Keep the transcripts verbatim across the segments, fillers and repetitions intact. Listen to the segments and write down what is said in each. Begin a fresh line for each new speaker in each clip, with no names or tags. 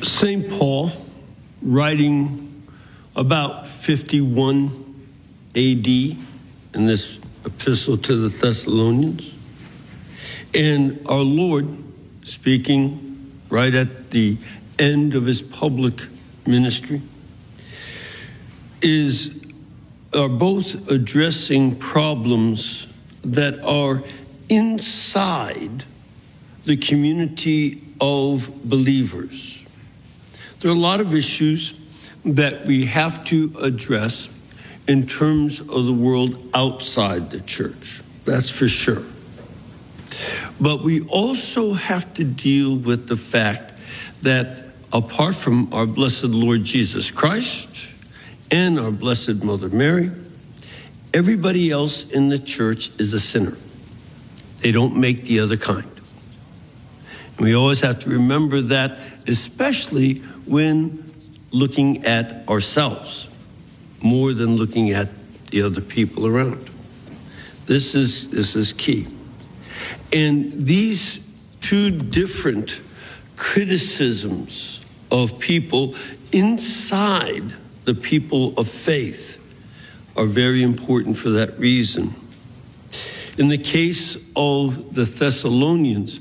Saint Paul, writing about fifty-one A D in this epistle to the Thessalonians, and our Lord speaking right at the end of his public ministry, is are both addressing problems that are inside the community of believers. There are a lot of issues that we have to address in terms of the world outside the church. That's for sure. But we also have to deal with the fact that apart from our blessed Lord Jesus Christ and our blessed Mother Mary, everybody else in the church is a sinner. They don't make the other kind. And we always have to remember that, especially when looking at ourselves more than looking at the other people around. This is this is key. And these two different criticisms of people inside the people of faith are very important for that reason. In the case of the Thessalonians,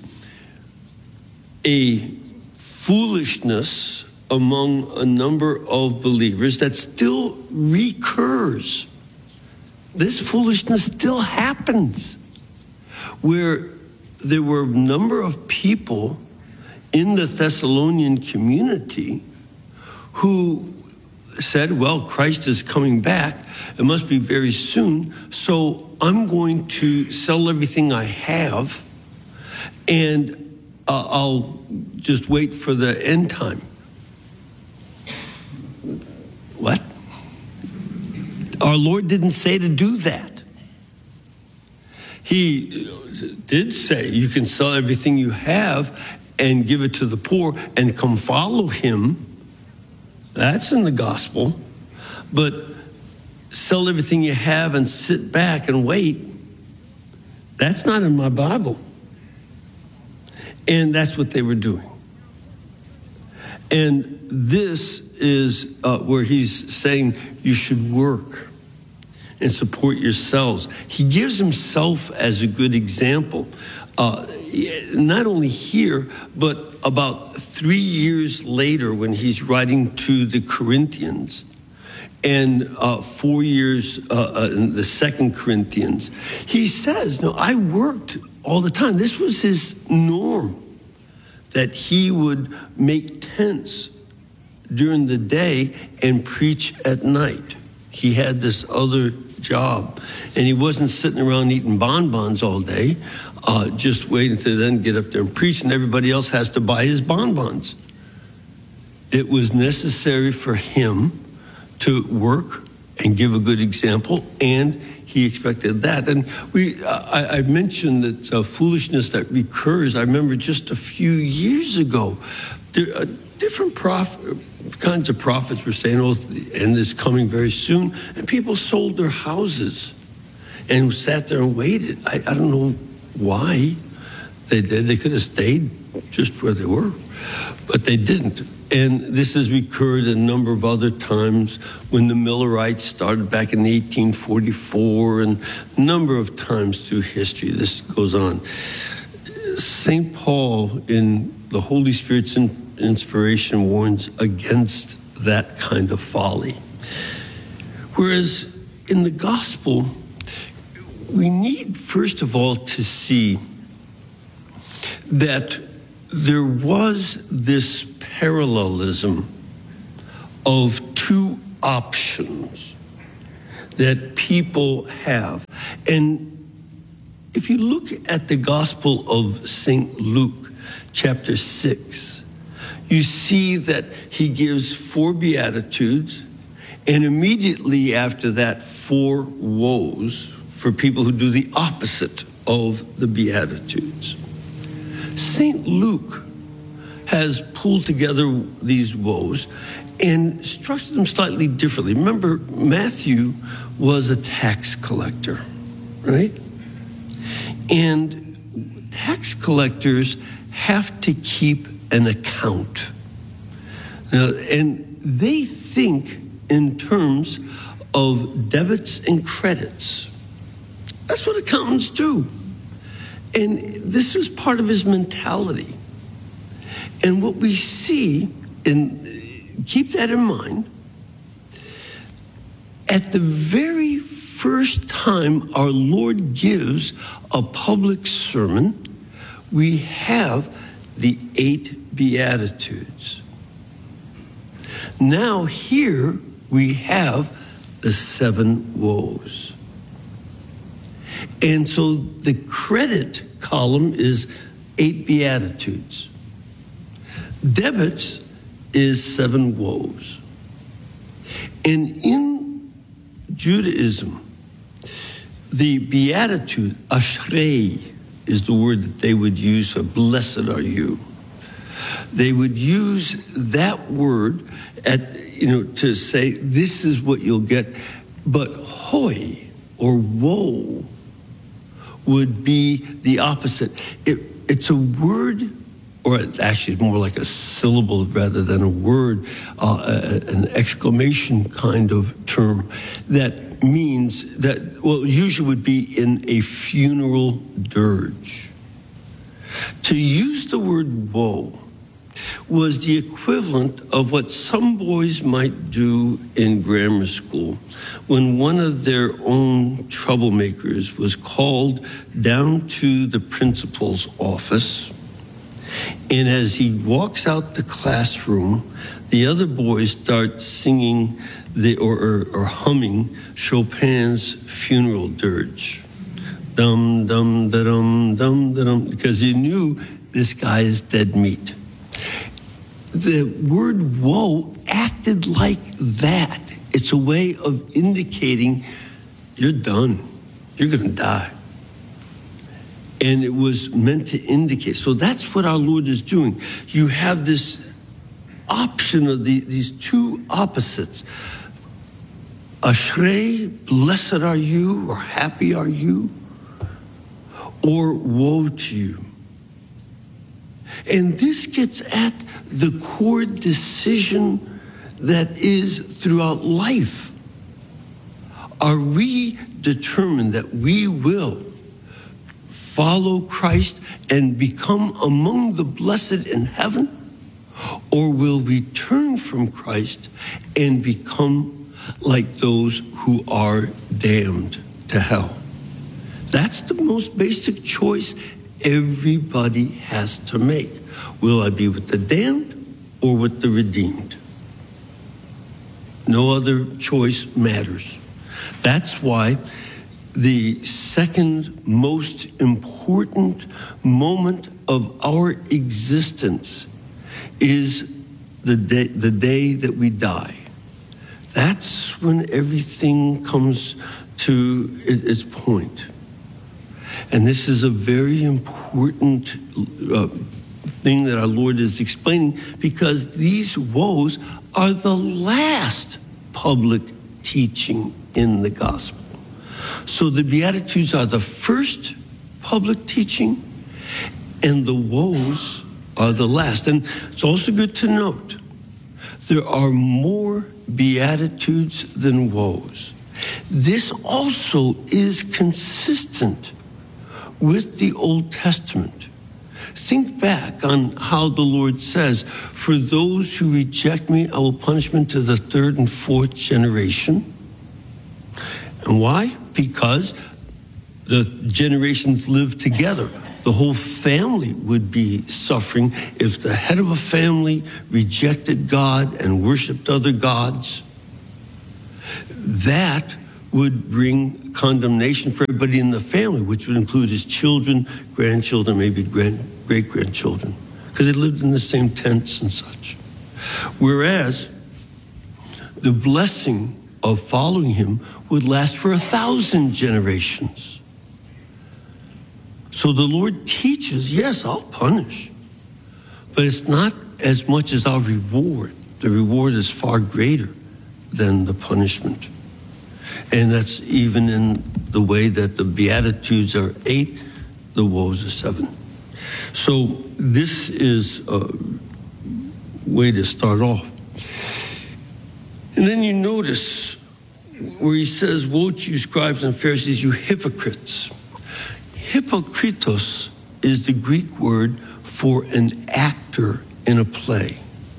a foolishness among a number of believers that still recurs. This foolishness still happens, where there were a number of people in the Thessalonian community who said, well, Christ is coming back. It must be very soon. So I'm going to sell everything I have and uh, I'll just wait for the end time. What? Our Lord didn't say to do that. He did say you can sell everything you have and give it to the poor and come follow him. That's in the gospel. But sell everything you have and sit back and wait, that's not in my Bible. And that's what they were doing. And this is uh, where he's saying you should work and support yourselves. He gives himself as a good example, uh, not only here, but about three years later when he's writing to the Corinthians, and uh, four years uh, uh, in the Second Corinthians. He says, no, I worked all the time. This was his norm, that he would make tents during the day and preach at night. He had this other job, and he wasn't sitting around eating bonbons all day, uh, just waiting to then get up there and preach, and everybody else has to buy his bonbons. It was necessary for him to work and give a good example, and he expected that. And we, I, I mentioned that uh, foolishness that recurs. I remember just a few years ago, there, uh, different prof- kinds of prophets were saying, oh, the end is coming very soon. And people sold their houses and sat there and waited. I, I don't know why they did. They could have stayed just where they were, but they didn't. And this has recurred a number of other times when the Millerites started back in eighteen forty-four, and a number of times through history. This goes on. Saint Paul, in the Holy Spirit's inspiration, warns against that kind of folly. Whereas in the gospel, we need, first of all, to see that there was this parallelism of two options that people have. And if you look at the Gospel of Saint Luke, chapter six, you see that he gives four Beatitudes, and immediately after that, four woes for people who do the opposite of the Beatitudes. Saint Luke has pulled together these woes and structured them slightly differently. Remember, Matthew was a tax collector, right? And tax collectors have to keep an account. Now, and they think in terms of debits and credits. That's what accountants do. And this was part of his mentality. And what we see, and keep that in mind, at the very first time our Lord gives a public sermon, we have the eight Beatitudes. Now here we have the seven woes. And so the credit column is eight Beatitudes. Debits is seven woes. And in Judaism, the Beatitude, Ashrei, is the word that they would use for blessed are you. They would use that word at, you know, to say this is what you'll get. But hoi, or woe, would be the opposite. It, it's a word, or actually more like a syllable rather than a word, uh, a, an exclamation kind of term that means that, well, usually would be in a funeral dirge. To use the word woe was the equivalent of what some boys might do in grammar school when one of their own troublemakers was called down to the principal's office. And as he walks out the classroom, the other boys start singing the, or, or, or humming Chopin's funeral dirge. Dum, dum, da, dum, dum, da, dum, because he knew this guy is dead meat. The word woe acted like that. It's a way of indicating you're done. You're going to die. And it was meant to indicate. So that's what our Lord is doing. You have this option of the, these two opposites. Ashrei, blessed are you, or happy are you, or woe to you. And this gets at the core decision that is throughout life. Are we determined that we will follow Christ and become among the blessed in heaven? Or will we turn from Christ and become like those who are damned to hell? That's the most basic choice everybody has to make. Will I be with the damned or with the redeemed? No other choice matters. That's why the second most important moment of our existence is the day, the day that we die. That's when everything comes to its point. And this is a very important uh, thing that our Lord is explaining, because these woes are the last public teaching in the gospel. So the Beatitudes are the first public teaching, and the woes are the last. And it's also good to note, there are more Beatitudes than woes. This also is consistent with the Old Testament. Think back on how the Lord says, for those who reject me, I will punish them to the third and fourth generation. And why? Because the generations live together. The whole family would be suffering if the head of a family rejected God and worshiped other gods. That would bring condemnation for everybody in the family, which would include his children, grandchildren, maybe grand, great-grandchildren, because they lived in the same tents and such. Whereas the blessing of following him would last for a thousand generations. So the Lord teaches, yes, I'll punish, but it's not as much as our reward. The reward is far greater than the punishment. And that's even in the way that the Beatitudes are eight, the woes are seven. So this is a way to start off. And then you notice where he says, woe to you, scribes and Pharisees, you hypocrites. Hypokritos is the Greek word for an actor in a play.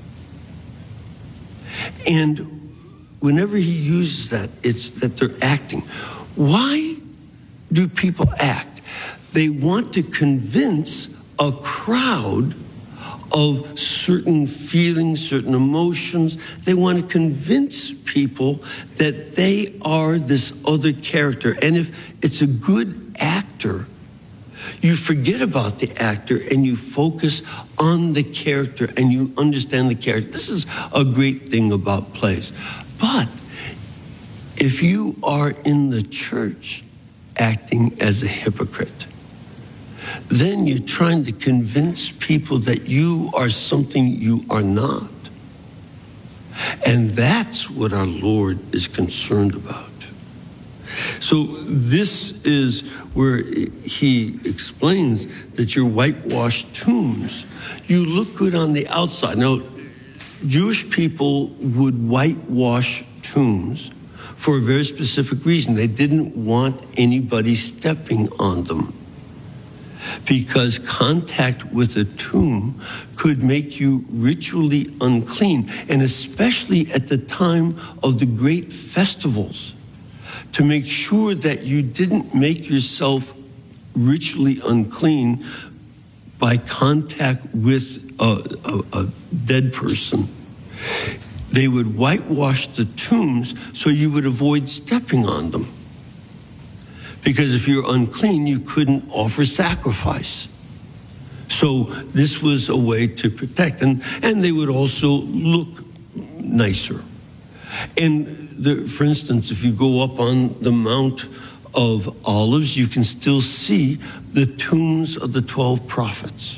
And whenever he uses that, it's that they're acting. Why do people act? They want to convince a crowd of certain feelings, certain emotions. They want to convince people that they are this other character. And if it's a good actor, you forget about the actor and you focus on the character and you understand the character. This is a great thing about plays. But if you are in the church acting as a hypocrite, then you're trying to convince people that you are something you are not. And that's what our Lord is concerned about. So this is where he explains that your whitewashed tombs, you look good on the outside. Now, Jewish people would whitewash tombs for a very specific reason. They didn't want anybody stepping on them, because contact with a tomb could make you ritually unclean, and especially at the time of the great festivals, to make sure that you didn't make yourself ritually unclean by contact with a, a, a dead person. They would whitewash the tombs so you would avoid stepping on them. Because if you're unclean, you couldn't offer sacrifice. So this was a way to protect. And, and they would also look nicer. And the, for instance, if you go up on the Mount of Olives, you can still see the tombs of the twelve prophets.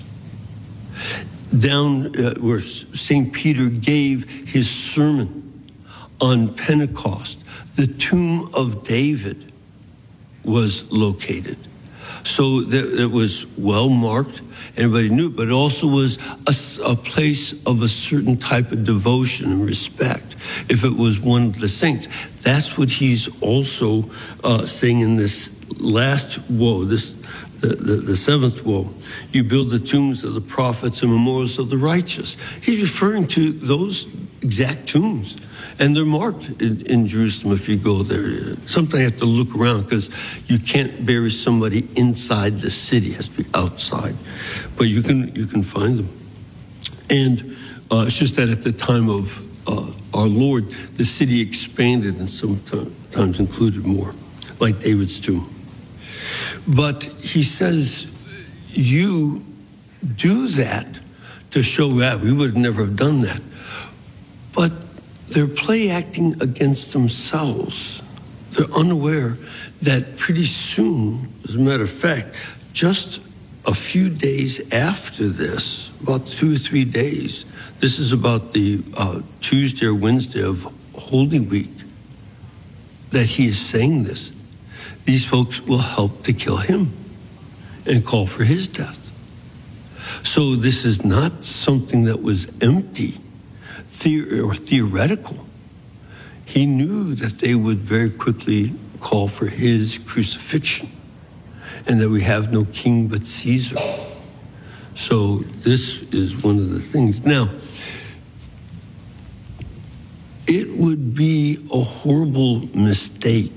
Down uh, where Saint Peter gave his sermon on Pentecost, the tomb of David was located. So that it was well marked, everybody knew it, but it also was a, a place of a certain type of devotion and respect if it was one of the saints. That's what he's also uh, saying in this last woe, this the, the, the seventh woe. You build the tombs of the prophets and memorials of the righteous. He's referring to those exact tombs. And they're marked in, in Jerusalem if you go there. Sometimes you have to look around because you can't bury somebody inside the city. It has to be outside. But you can you can find them. And uh, it's just that at the time of uh, our Lord, the city expanded and sometimes included more, like David's tomb. But he says, you do that to show that we would never have done that. But they're play acting against themselves. They're unaware that pretty soon, as a matter of fact, just a few days after this, about two or three days, this is about the uh, Tuesday or Wednesday of Holy Week, that he is saying this. These folks will help to kill him and call for his death. So this is not something that was empty or theoretical. He knew that they would very quickly call for his crucifixion and that we have no king but Caesar. So this is one of the things. Now, it would be a horrible mistake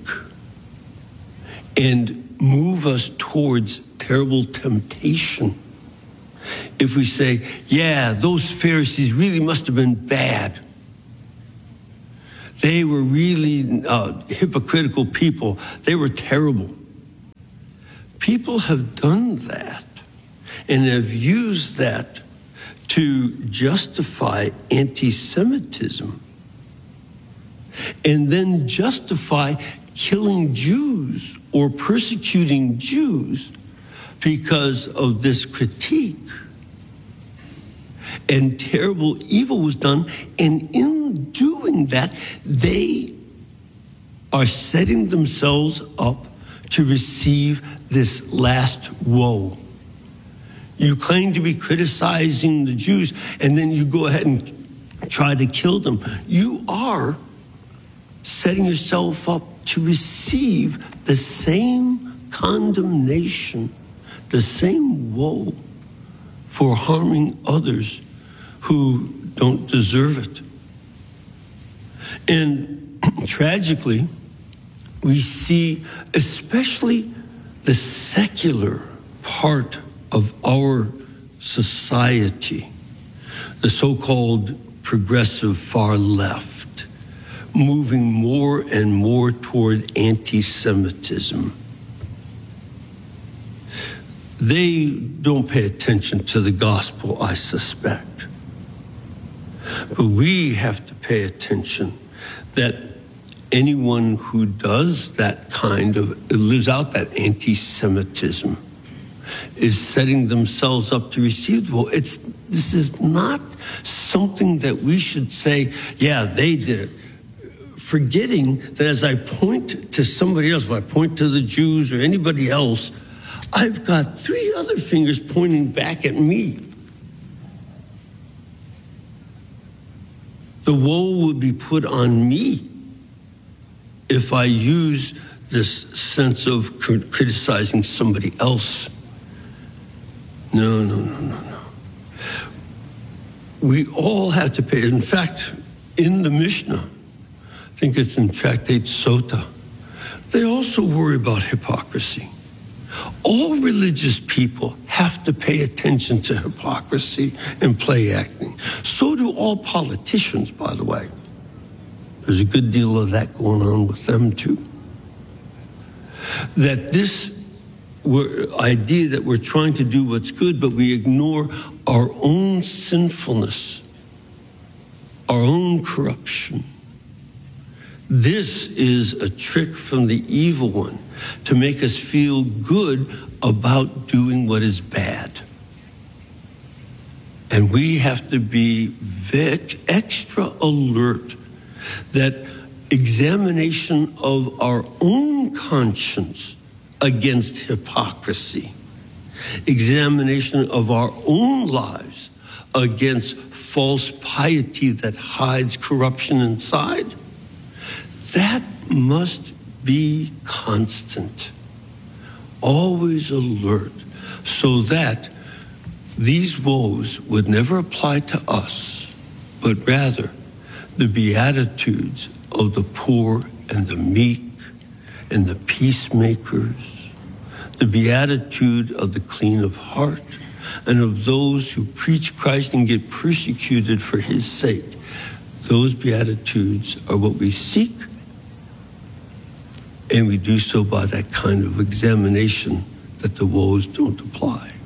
and move us towards terrible temptation if we say, yeah, those Pharisees really must have been bad. They were really uh, hypocritical people. They were terrible. People have done that and have used that to justify anti-Semitism and then justify killing Jews or persecuting Jews because of this critique. And terrible evil was done. And in doing that, they are setting themselves up to receive this last woe. You claim to be criticizing the Jews, and then you go ahead and try to kill them. You are setting yourself up to receive the same condemnation, the same woe for harming others who don't deserve it. And tragically, we see especially the secular part of our society, the so-called progressive far left, moving more and more toward anti-Semitism. They don't pay attention to the gospel, I suspect. But we have to pay attention that anyone who does that kind of, lives out that anti-Semitism, is setting themselves up to receive. Well, it's, this is not something that we should say, yeah, they did it. Forgetting that as I point to somebody else, if I point to the Jews or anybody else, I've got three other fingers pointing back at me. The woe would be put on me if I use this sense of criticizing somebody else. No, no, no, no, no. We all have to pay. In fact, in the Mishnah, I think it's in Tractate Sota, they also worry about hypocrisy. All religious people have to pay attention to hypocrisy and play acting. So do all politicians, by the way. There's a good deal of that going on with them, too. That this idea that we're trying to do what's good, but we ignore our own sinfulness, our own corruption. This is a trick from the evil one to make us feel good about doing what is bad. And we have to be extra alert that examination of our own conscience against hypocrisy, examination of our own lives against false piety that hides corruption inside, that must be constant, always alert, so that these woes would never apply to us, but rather the beatitudes of the poor and the meek and the peacemakers, the beatitude of the clean of heart, and of those who preach Christ and get persecuted for his sake. Those beatitudes are what we seek, and we do so by that kind of examination that the woes don't apply.